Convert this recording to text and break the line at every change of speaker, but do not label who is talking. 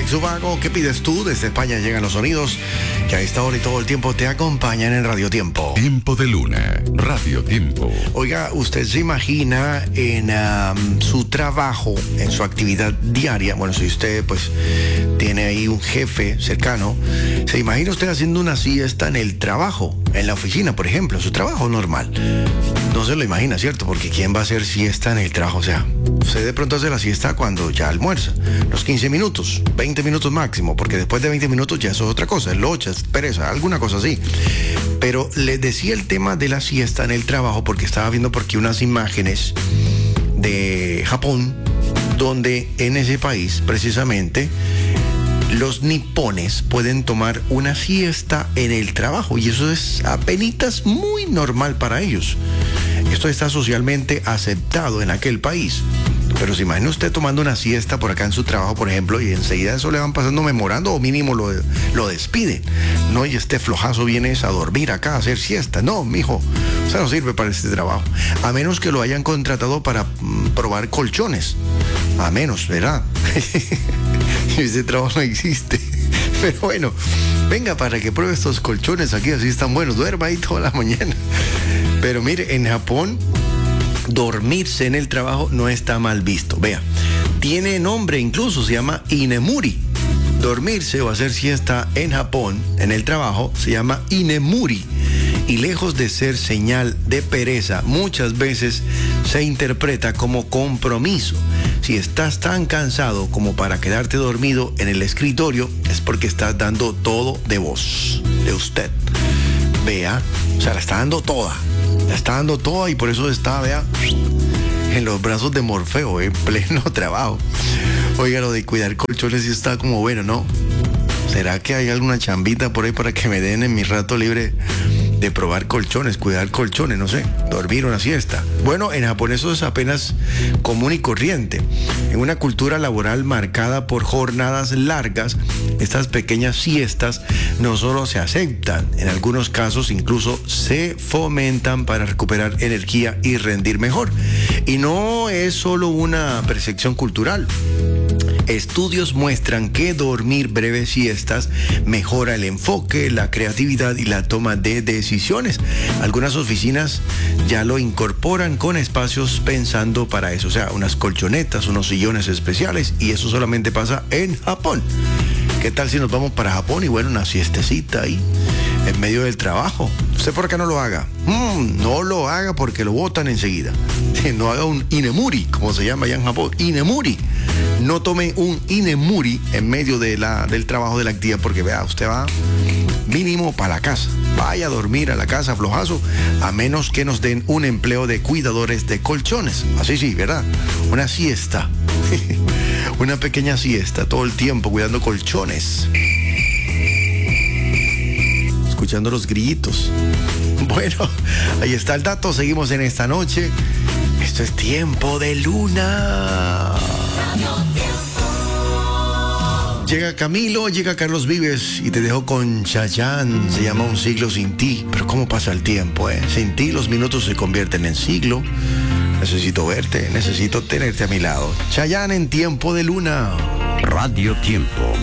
Alex Ubago. ¿Qué pides tú? Desde España llegan los sonidos que a esta hora y todo el tiempo te acompañan en Radio Tiempo.
Tiempo de Luna, Radio Tiempo.
Oiga, usted se imagina en su trabajo, en su actividad diaria. Bueno, si usted pues tiene ahí un jefe cercano, ¿se imagina usted haciendo una siesta en el trabajo? En la oficina, por ejemplo, su trabajo normal. No se lo imagina, ¿cierto? Porque ¿quién va a hacer siesta en el trabajo? O sea, usted de pronto hace la siesta cuando ya almuerza. Los 15 minutos, 20 minutos máximo, porque después de 20 minutos ya eso es otra cosa, es locha, es pereza, alguna cosa así. Pero les decía el tema de la siesta en el trabajo porque estaba viendo por aquí unas imágenes de Japón, donde en ese país, precisamente, los nipones pueden tomar una siesta en el trabajo y eso es apenitas muy normal para ellos. Esto está socialmente aceptado en aquel país. Pero se imagina usted tomando una siesta por acá en su trabajo, por ejemplo, y enseguida eso le van pasando memorando o mínimo lo despiden. No, y este flojazo vienes a dormir acá, a hacer siesta. No, mijo, o sea, no sirve para este trabajo. A menos que lo hayan contratado para probar colchones. A menos, ¿verdad? Ese trabajo no existe. Pero bueno, venga para que pruebe estos colchones aquí, así están buenos. Duerma ahí toda la mañana. Pero mire, en Japón, dormirse en el trabajo no está mal visto. Vea, tiene nombre incluso, se llama inemuri. Dormirse o hacer siesta en Japón, en el trabajo, se llama inemuri. Y lejos de ser señal de pereza, muchas veces se interpreta como compromiso. Si estás tan cansado como para quedarte dormido en el escritorio, es porque estás dando todo de vos, de usted. Vea, o sea, la está dando toda. La está dando toda y por eso está, vea, en los brazos de Morfeo, en pleno trabajo. Oiga, lo de cuidar colchones sí está como bueno, ¿no? ¿Será que hay alguna chambita por ahí para que me den en mi rato libre de probar colchones, cuidar colchones, no sé, dormir una siesta? Bueno, en Japón eso es apenas común y corriente. En una cultura laboral marcada por jornadas largas, estas pequeñas siestas no solo se aceptan, en algunos casos incluso se fomentan para recuperar energía y rendir mejor. Y no es solo una percepción cultural. Estudios muestran que dormir breves siestas mejora el enfoque, la creatividad y la toma de decisiones. Algunas oficinas ya lo incorporan con espacios pensando para eso, o sea, unas colchonetas, unos sillones especiales, y eso solamente pasa en Japón. ¿Qué tal si nos vamos para Japón y bueno, una siestecita ahí en medio del trabajo? ¿Usted por qué no lo haga? No lo haga porque lo botan enseguida. No haga un inemuri, como se llama allá en Japón, inemuri. No tome un inemuri en medio del trabajo de la actividad porque vea, usted va mínimo para la casa. Vaya a dormir a la casa flojazo, a menos que nos den un empleo de cuidadores de colchones. Así sí, ¿verdad? Una siesta. Una pequeña siesta todo el tiempo cuidando colchones. Escuchando los grillitos. Bueno, ahí está el dato. Seguimos en esta noche. Esto es Tiempo de Luna. Llega Camilo, llega Carlos Vives y te dejo con Chayanne. Se llama Un siglo sin ti. Pero cómo pasa el tiempo, ¿eh? Sin ti los minutos se convierten en siglo. Necesito verte, necesito tenerte a mi lado. Chayanne en Tiempo de Luna.
Radio Tiempo.